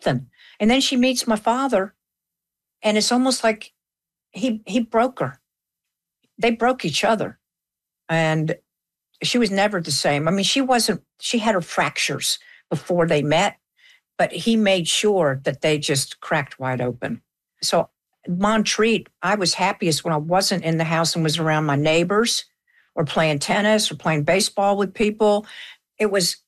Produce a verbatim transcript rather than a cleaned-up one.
something. And then she meets my father, and it's almost like he he broke her. They broke each other. And she was never the same. I mean, she wasn't, she had her fractures before they met, but he made sure that they just cracked wide open. So Montreat, I was happiest when I wasn't in the house and was around my neighbors or playing tennis or playing baseball with people. It was